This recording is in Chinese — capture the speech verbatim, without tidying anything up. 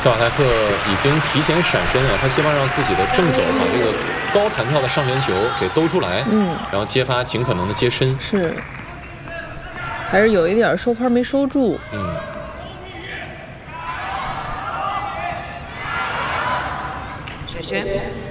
斯瓦泰克已经提前闪身啊，他希望让自己的正手把这个高弹跳的上旋球给兜出来， 嗯， 然后接发尽可能的接身， 是，还是有一点收拍没收住， 嗯。 水轩。